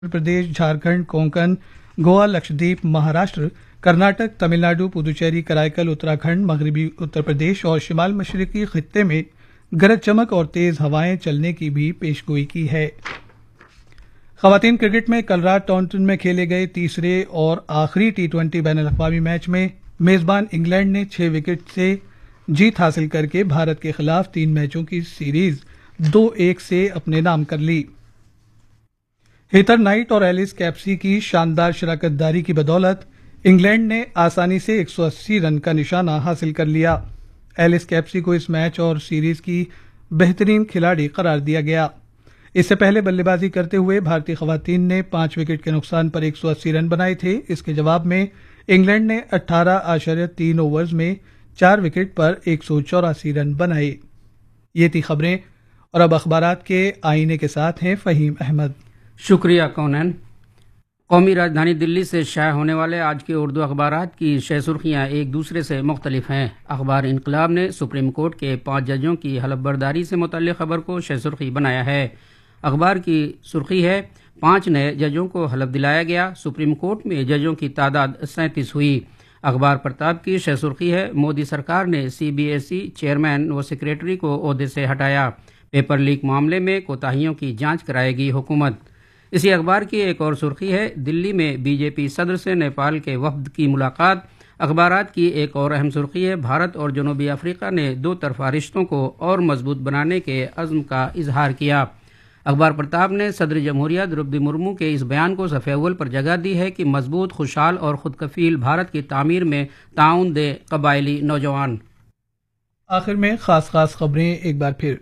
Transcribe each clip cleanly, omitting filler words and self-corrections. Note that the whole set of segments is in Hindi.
प्रदेश, झारखंड, कोंकण, गोवा, लक्षद्वीप, महाराष्ट्र, कर्नाटक, तमिलनाडु, पुदुचेरी, कराईकल, उत्तराखंड, मगरबी उत्तर प्रदेश और शिमाल मशरकी खित्ते में गरज चमक और तेज हवाएं चलने की भी पेशगोई की है। खवातीन क्रिकेट में कल रात टॉन्टन में खेले गए तीसरे और आखिरी T20 बैनुल-अक़वामी मैच में मेजबान इंग्लैंड ने 6 विकेट से जीत हासिल करके भारत के खिलाफ 3 मैचों की सीरीज 2-1 से अपने नाम कर ली। हीथर नाइट और एलिस कैप्सी की शानदार शराकतदारी की बदौलत इंग्लैंड ने आसानी से 180 रन का निशाना हासिल कर लिया। एलिस कैप्सी को इस मैच और सीरीज की बेहतरीन खिलाड़ी करार दिया गया। इससे पहले बल्लेबाजी करते हुए भारतीय खवातीन ने 5 विकेट के नुकसान पर 180 रन बनाए थे। इसके जवाब में इंग्लैंड ने 18.3 ओवर्स में 4 विकेट पर 184 रन बनाए। ये थी खबरें और अब अखबारात के आईने के साथ हैं फहीम अहमद। शुक्रिया कौनैन। कौमी राजधानी दिल्ली से शाया होने वाले आज के उर्दू अखबारात की शह सुर्खियाँ एक दूसरे से मुख्तलिफ हैं। अखबार इनकलाब ने सुप्रीम कोर्ट के 5 जजों की हलफबरदारी से मुतल्लिक खबर को शह सुर्खी बनाया है। अखबार की सुर्खी है 5 नए जजों को हलफ दिलाया गया। सुप्रीम कोर्ट में जजों की तादाद 37 हुई। अखबार प्रताप की शह सुर्खी है मोदी सरकार ने CBSE चेयरमैन व सेक्रेटरी को ओहदे से हटाया। पेपर लीक मामले में कोताहियों की जांच कराएगी हुकूमत। इसी अखबार की एक और सुर्खी है दिल्ली में बीजेपी सदर से नेपाल के वफ्द की मुलाकात। अखबारात की एक और अहम सुर्खी है भारत और जनूबी अफ्रीका ने 2 तरफा रिश्तों को और मजबूत बनाने के अज़्म का इजहार किया। अखबार प्रताप ने सदर जमहूरिया द्रौपदी मुर्मू के इस बयान को सफ़े अव्वल पर जगह दी है कि मजबूत, खुशहाल और खुदकफील भारत की तामीर में ताउन दे कबायली नौजवान। आखिर में खास खबरें एक बार फिर।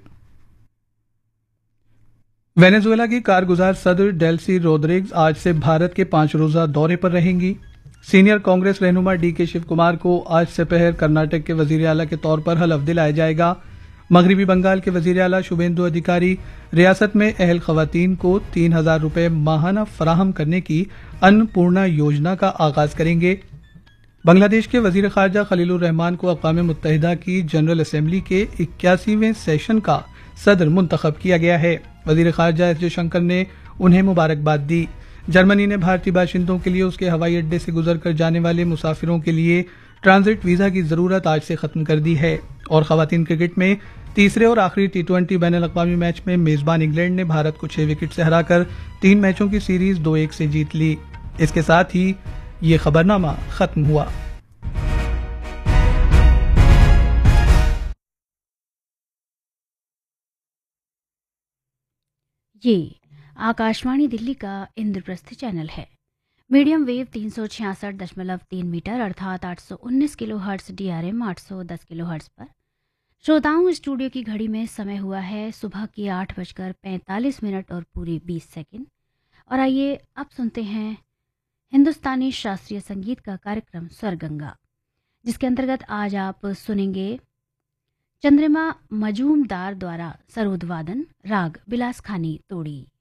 वेनेजुएला की कारगुजार सदर डेल्सी रोड्रिग्स आज से भारत के 5 रोजा दौरे पर रहेंगी। सीनियर कांग्रेस रहनुमा DK शिव कुमार को आज दोपहर कर्नाटक के वजीर आला के तौर पर हलफ दिलाया जाएगा। मगरबी बंगाल के वजीर आला शुभेंदु अधिकारी रियासत में अहल खवातीन को 3,000 रुपए माहाना फराहम करने की अन्नपूर्णा योजना का आगाज करेंगे। बांग्लादेश के वजीर खारजा खलीलुर रहमान को अक़वाम मुत्तहिदा की जनरल असेंबली के 81वें सेशन का सदर मुंतखब किया गया है। वजीर खारजा S जयशंकर ने उन्हें मुबारकबाद दी। जर्मनी ने भारतीय बाशिंदों के लिए उसके हवाई अड्डे से गुजर कर जाने वाले मुसाफिरों के लिए ट्रांजिट वीजा की जरूरत आज से खत्म कर दी है। और खवातीन क्रिकेट में तीसरे और आखिरी T20 बैनुल-अक़वामी मैच में मेजबान इंग्लैंड ने भारत को 6 विकेट से हराकर 3 मैचों की सीरीज 2-1 से जीत ली। इसके साथ ही ये खबरनामा खत्म हुआ। ये आकाशवाणी दिल्ली का इंद्रप्रस्थ चैनल है। मीडियम वेव 366.3 मीटर अर्थात 819 किलोहर्ट्ज़ DRM 810 किलोहर्ट्ज़ पर। श्रोताओं, स्टूडियो की घड़ी में समय हुआ है सुबह की 8:45 और पूरे 20 सेकंड। और आइए अब सुनते हैं हिंदुस्तानी शास्त्रीय संगीत का कार्यक्रम स्वरगंगा, जिसके अंतर्गत आज आप सुनेंगे चंद्रिमा मजूमदार द्वारा सरोद वादन, राग बिलास खानी तोड़ी।